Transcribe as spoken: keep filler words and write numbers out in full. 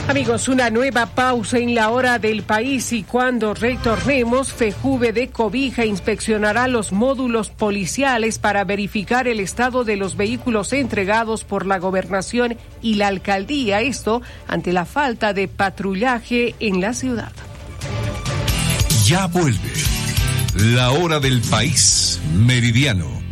Amigos, una nueva pausa en la hora del país y cuando retornemos, FEJUVE de Cobija inspeccionará los módulos policiales para verificar el estado de los vehículos entregados por la gobernación y la alcaldía, esto ante la falta de patrullaje en la ciudad. Ya vuelve la hora del país meridiano.